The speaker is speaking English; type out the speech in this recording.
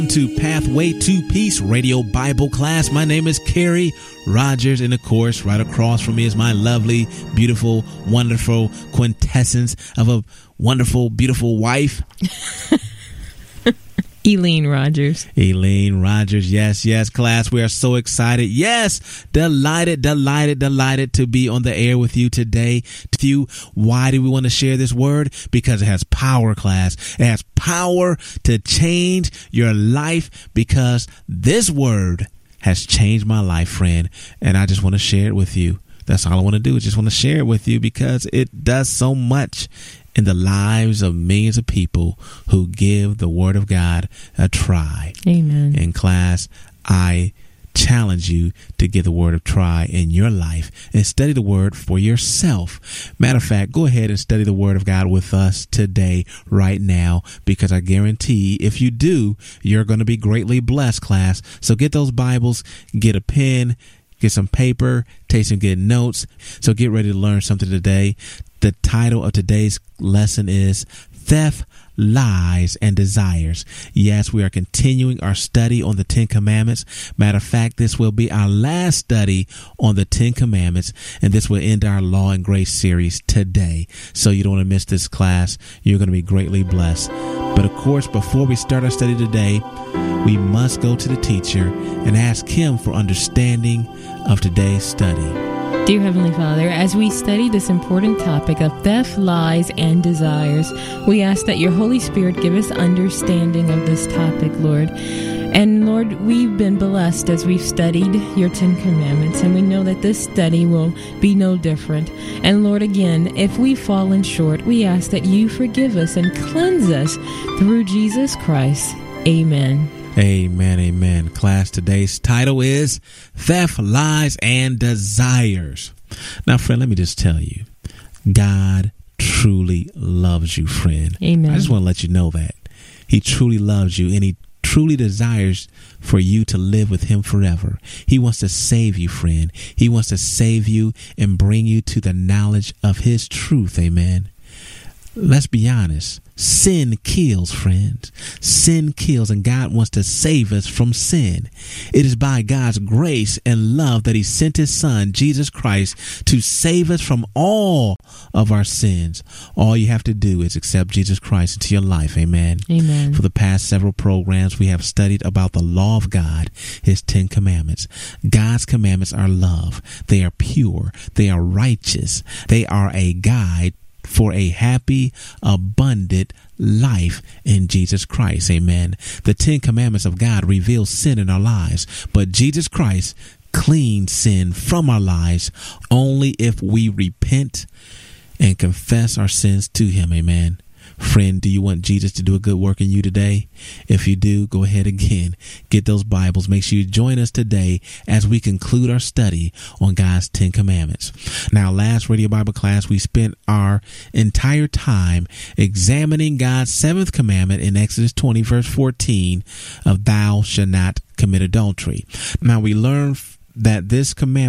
To Pathway to Peace Radio Bible class. My name is Kerry Rogers, and of course, right across from me is my lovely, beautiful, wonderful quintessence of a wonderful, beautiful wife. Elaine Rogers. Elaine Rogers. Yes, class. We are so excited. Yes, delighted to be on the air with you today. Why do we want to share this word? Because it has power, class. It has power to change your life, because this word has changed my life, friend. And I just want to share it with you. That's all I want to do, is just want to share it with you, because it does so much in the lives of millions of people who give the Word of God a try. Amen. In class, I challenge you to give the Word a try in your life and study the Word for yourself. Matter of fact, go ahead and study the Word of God with us today, right now, because I guarantee if you do, you're going to be greatly blessed, class. So get those Bibles, get a pen, get some paper, take some good notes. So get ready to learn something today. The title of today's lesson is Theft, Lies, and Desires. Yes, we are continuing our study on the Ten Commandments. Matter of fact, this will be our last study on the Ten Commandments, and this will end our Law and Grace series today. So you don't want to miss this class. You're going to be greatly blessed. But of course, before we start our study today, we must go to the teacher and ask him for understanding of today's study. Dear Heavenly Father, as we study this important topic of theft, lies, and desires, we ask that your Holy Spirit give us understanding of this topic, Lord. And Lord, we've been blessed as we've studied your Ten Commandments, and we know that this study will be no different. And Lord, again, if we've fallen short, we ask that you forgive us and cleanse us through Jesus Christ. Amen. Amen. Class, today's title is Theft, Lies, and Desires. Now, friend, let me just tell you, God truly loves you, friend. Amen. I just want to let you know that. He truly loves you, and he truly desires for you to live with him forever. He wants to save you, friend. He wants to save you and bring you to the knowledge of his truth. Amen. Let's be honest. Sin kills, friends. Sin kills, and God wants to save us from sin. It is by God's grace and love that he sent his son, Jesus Christ, to save us from all of our sins. All you have to do is accept Jesus Christ into your life. Amen. Amen. For the past several programs, we have studied about the law of God, his 10 commandments. God's commandments are love. They are pure. They are righteous. They are a guide for a happy, abundant life in Jesus Christ. Amen. The 10 commandments of God reveal sin in our lives, but Jesus Christ cleans sin from our lives only if we repent and confess our sins to him. Amen. Friend, do you want Jesus to do a good work in you today? If you do, go ahead again. Get those Bibles. Make sure you join us today as we conclude our study on God's 10 Commandments. Now, last Radio Bible class, we spent our entire time examining God's 7th commandment in Exodus 20, verse 14 of thou shalt not commit adultery. Now, we learned that this commandment